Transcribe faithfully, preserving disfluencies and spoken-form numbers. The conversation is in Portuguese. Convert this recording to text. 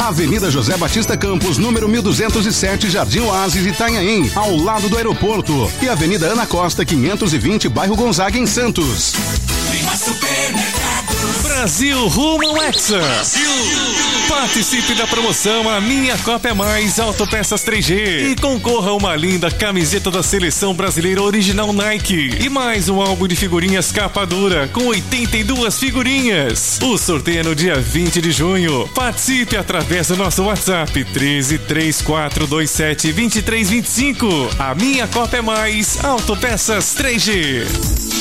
Avenida José Batista Campos, número mil duzentos e sete, Jardim Oásis, Itanhaém, ao lado do aeroporto. E Avenida Ana Costa, quinhentos e vinte, bairro Gonzaga, em Santos. Brasil rumo ao Hexa. Brasil. Participe da promoção A Minha Copa é Mais Autopeças três G e concorra a uma linda camiseta da Seleção Brasileira original Nike e mais um álbum de figurinhas capa dura com oitenta e duas figurinhas. O sorteio é no dia vinte de junho. Participe através do nosso WhatsApp treze, três quatro dois sete, dois três dois cinco. A Minha Copa é Mais Autopeças três G.